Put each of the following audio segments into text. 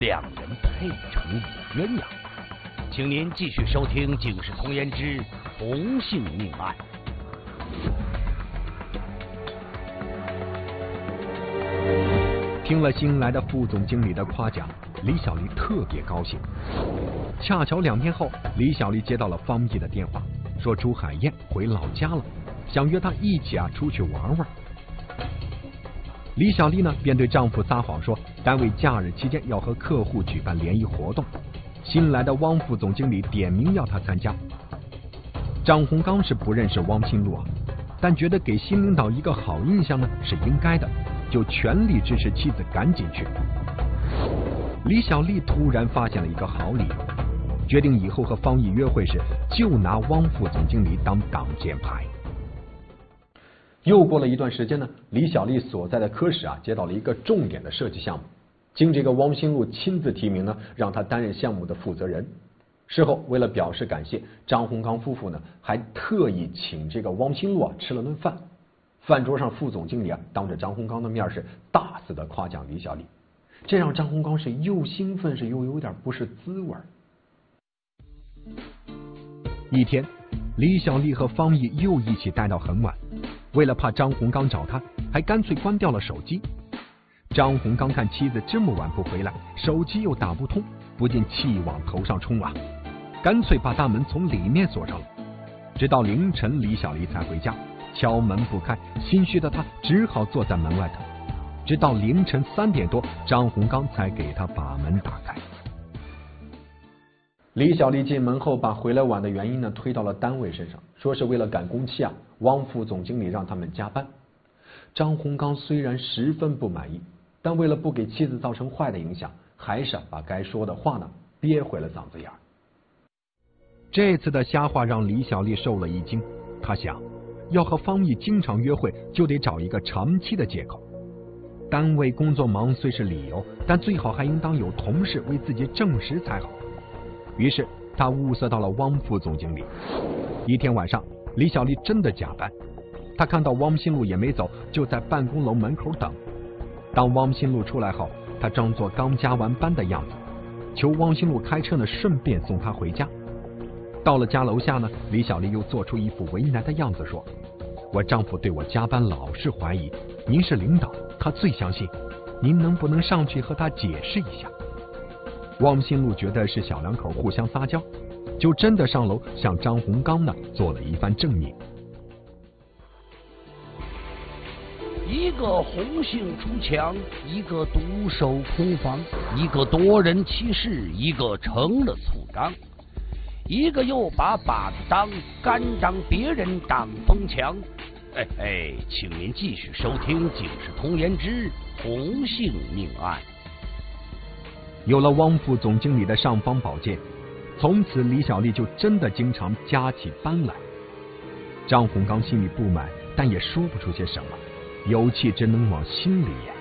两人配成一鸳鸯。请您继续收听《警世通言之同姓命案》。 听了新来的副总经理的夸奖，李小丽特别高兴。恰巧2天后，李小丽接到了方毅的电话，说朱海燕回老家了，想约她一起出去玩玩。李小丽呢，便对丈夫撒谎说，单位假日期间要和客户举办联谊活动，新来的汪副总经理点名要她参加。张洪刚是不认识汪新路但觉得给新领导一个好印象呢是应该的，就全力支持妻子赶紧去。李小丽突然发现了一个好理由，决定以后和方毅约会时就拿汪副总经理当挡箭牌。又过了一段时间呢，李小丽所在的科室接到了一个重点的设计项目，经这个汪新路亲自提名呢，让他担任项目的负责人。事后为了表示感谢，张洪刚夫妇呢还特意请这个汪新路吃了顿饭。饭桌上，副总经理当着张洪刚的面是大肆的夸奖李小丽，这让张洪刚是又兴奋是又有点不是滋味。一天，李小丽和方毅又一起待到很晚，为了怕张洪刚找他，还干脆关掉了手机。张洪刚看妻子这么晚不回来，手机又打不通，不禁气往头上冲干脆把大门从里面锁上了。直到凌晨，李小丽才回家，敲门不开，心虚的她只好坐在门外等，直到凌晨3点多，张洪刚才给她把门打开。李小丽进门后，把回来晚的原因呢推到了单位身上，说是为了赶工期汪副总经理让他们加班。张洪刚虽然十分不满意，但为了不给妻子造成坏的影响，还是把该说的话呢憋回了嗓子眼。这次的瞎话让李小丽受了一惊，她想，要和方毅经常约会，就得找一个长期的借口。单位工作忙虽是理由，但最好还应当有同事为自己证实才好。于是她物色到了汪副总经理。一天晚上，李小丽真的加班，她看到汪新路也没走，就在办公楼门口等。当汪新路出来后，她装作刚加完班的样子，求汪新路开车呢，顺便送她回家。到了家楼下呢，李小丽又做出一副为难的样子说，我丈夫对我加班老是怀疑，您是领导，他最相信，您能不能上去和他解释一下？汪新路觉得是小两口互相撒娇，就真的上楼向张洪刚呢做了一番证明。 一个红杏出墙，一个独守空房，一个夺人其事，一个成了醋缸，一个又把靶子当，甘当别人挡风墙。请您继续收听《警世通言之同姓命案》。 有了汪副总经理的尚方宝剑，从此李小丽就真的经常加起班来。张洪刚心里不满，但也说不出些什么，有气只能往心里咽。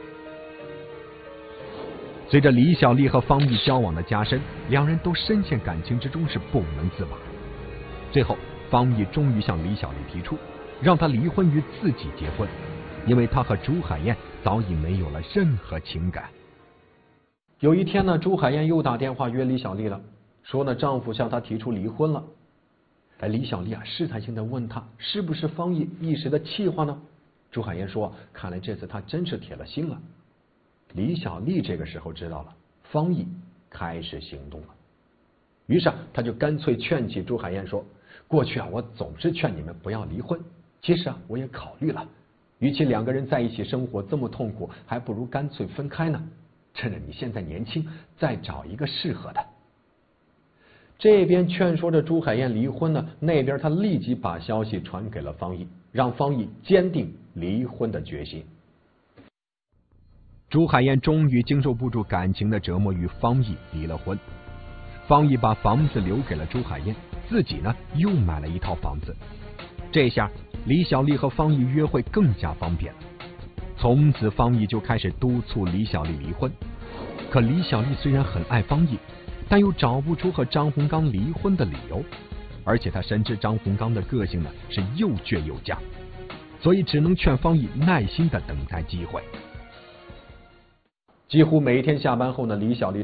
随着李小丽和方毅交往的加深，两人都深陷感情之中，是不能自拔。最后，方毅终于向李小丽提出，让她离婚与自己结婚，因为他和朱海燕早已没有了任何情感。有一天呢，朱海燕又打电话约李小丽了，说呢丈夫向她提出离婚了。李小丽试探性的问她是不是方毅一时的气话呢？朱海燕说，看来这次他真是铁了心了。李小丽这个时候知道了方毅开始行动了，于是他就干脆劝起朱海燕说，过去我总是劝你们不要离婚，其实我也考虑了，与其两个人在一起生活这么痛苦，还不如干脆分开呢，趁着你现在年轻，再找一个适合的。这边劝说着朱海燕离婚呢，那边他立即把消息传给了方毅，让方毅坚定离婚的决心。朱海燕终于经受不住感情的折磨，与方毅离了婚。方毅把房子留给了朱海燕，自己呢又买了一套房子。这下李小丽和方毅约会更加方便了。从此方毅就开始督促李小丽离婚。可李小丽虽然很爱方毅，但又找不出和张洪刚离婚的理由，而且她深知张洪刚的个性呢是又倔又犟，所以只能劝方毅耐心的等待机会。 几乎每一天下班后呢，李小丽